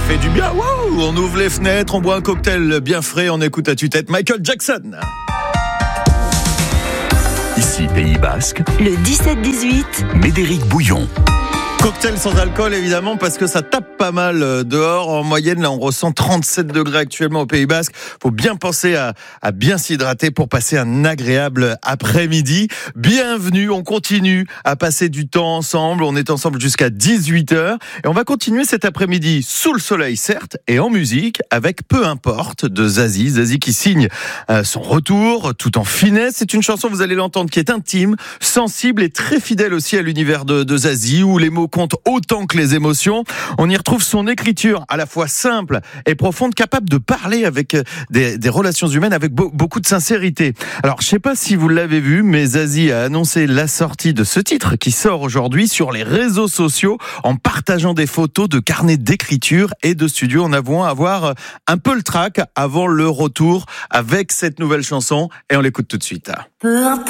fait du bien. Wow, on ouvre les fenêtres, on boit un cocktail bien frais, on écoute à tue-tête Michael Jackson. Ici Pays Basque, Le 17-18, Médéric Bouillon. Cocktail sans alcool évidemment parce que ça tape pas mal dehors. En moyenne là on ressent 37 degrés actuellement au Pays Basque. Faut bien penser à bien s'hydrater pour passer un agréable après-midi. Bienvenue, on continue à passer du temps ensemble. On est ensemble jusqu'à 18h et on va continuer cet après-midi sous le soleil certes et en musique avec Peu importe de Zazie. Zazie qui signe son retour tout en finesse. C'est une chanson, vous allez l'entendre, qui est intime, sensible et très fidèle aussi à l'univers de Zazie où les mots compte autant que les émotions. On y retrouve son écriture à la fois simple et profonde, capable de parler avec des relations humaines avec beaucoup de sincérité. Alors, je sais pas si vous l'avez vu, mais Zazie a annoncé la sortie de ce titre qui sort aujourd'hui sur les réseaux sociaux en partageant des photos de carnets d'écriture et de studio. On va avoir un peu le trac avant le retour avec cette nouvelle chanson et on l'écoute tout de suite.